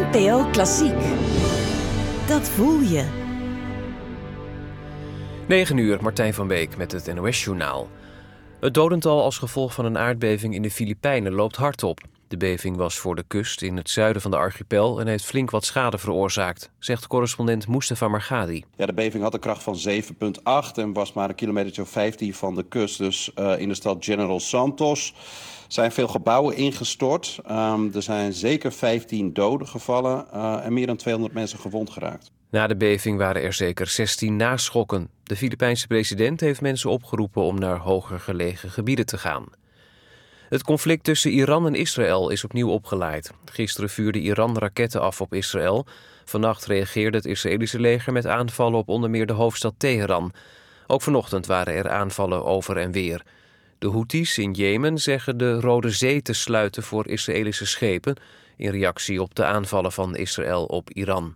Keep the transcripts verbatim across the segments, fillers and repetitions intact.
N P O Klassiek. Dat voel je. negen uur, Martijn van Beek met het N O S-journaal. Het dodental als gevolg van een aardbeving in de Filipijnen loopt hard op. De beving was voor de kust in het zuiden van de archipel en heeft flink wat schade veroorzaakt, zegt correspondent Mustafa Margadi. Ja, de beving had een kracht van zeven komma acht en was maar een kilometer of vijftien van de kust. Dus uh, in de stad General Santos zijn veel gebouwen ingestort. Um, er zijn zeker vijftien doden gevallen uh, en meer dan tweehonderd mensen gewond geraakt. Na de beving waren er zeker zestien naschokken. De Filipijnse president heeft mensen opgeroepen om naar hoger gelegen gebieden te gaan. Het conflict tussen Iran en Israël is opnieuw opgeleid. Gisteren vuurde Iran raketten af op Israël. Vannacht reageerde het Israëlische leger met aanvallen op onder meer de hoofdstad Teheran. Ook vanochtend waren er aanvallen over en weer. De Houthis in Jemen zeggen de Rode Zee te sluiten voor Israëlische schepen in reactie op de aanvallen van Israël op Iran.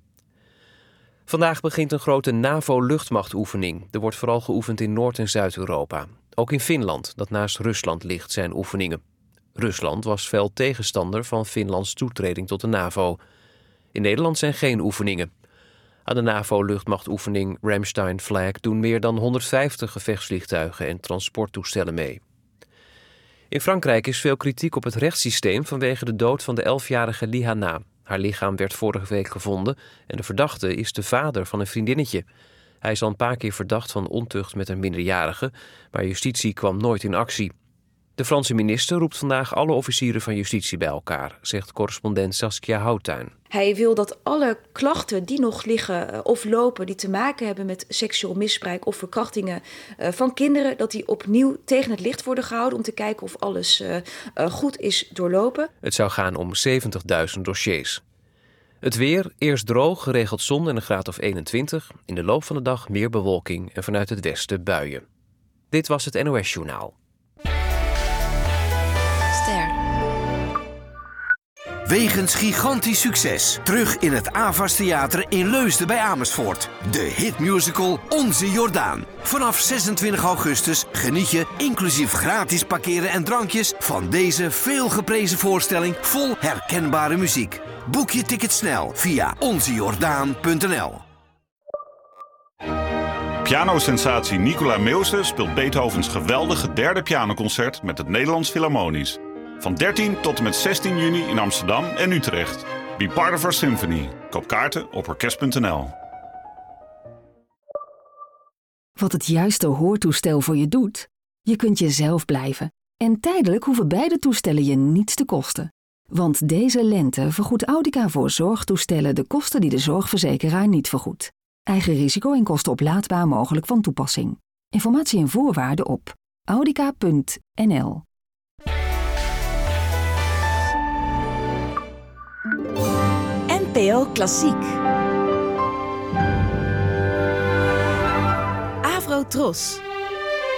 Vandaag begint een grote NAVO-luchtmachtoefening. Er wordt vooral geoefend in Noord- en Zuid-Europa. Ook in Finland, dat naast Rusland ligt, zijn oefeningen. Rusland was fel tegenstander van Finlands toetreding tot de NAVO. In Nederland zijn geen oefeningen. Aan de NAVO-luchtmachtoefening Ramstein Flag doen meer dan honderdvijftig gevechtsvliegtuigen en transporttoestellen mee. In Frankrijk is veel kritiek op het rechtssysteem vanwege de dood van de elfjarige Lihana. Haar lichaam werd vorige week gevonden en de verdachte is de vader van een vriendinnetje. Hij is al een paar keer verdacht van ontucht met een minderjarige, maar justitie kwam nooit in actie. De Franse minister roept vandaag alle officieren van justitie bij elkaar, zegt correspondent Saskia Houttuin. Hij wil dat alle klachten die nog liggen of lopen, die te maken hebben met seksueel misbruik of verkrachtingen van kinderen, dat die opnieuw tegen het licht worden gehouden om te kijken of alles uh, uh, goed is doorlopen. Het zou gaan om zeventigduizend dossiers. Het weer, eerst droog, geregeld zon en een graad of eenentwintig. In de loop van de dag meer bewolking en vanuit het westen buien. Dit was het N O S-journaal. Ster. Wegens gigantisch succes. Terug in het Avas Theater in Leusden bij Amersfoort. De hitmusical Onze Jordaan. Vanaf zesentwintig augustus geniet je, inclusief gratis parkeren en drankjes, van deze veelgeprezen voorstelling vol herkenbare muziek. Boek je ticket snel via onze jordaan punt n l. Pianosensatie Nicola Meeuwse speelt Beethovens geweldige derde pianoconcert met het Nederlands Philharmonisch. Van dertien tot en met zestien juni in Amsterdam en Utrecht. Be part of our symphony. Koop kaarten op orkest punt n l. Wat het juiste hoortoestel voor je doet? Je kunt jezelf blijven. En tijdelijk hoeven beide toestellen je niets te kosten. Want deze lente vergoedt Audica voor zorgtoestellen de kosten die de zorgverzekeraar niet vergoedt. Eigen risico en kosten oplaadbaar mogelijk van toepassing. Informatie en voorwaarden op audica punt n l. N P O Klassiek. Avro Tros.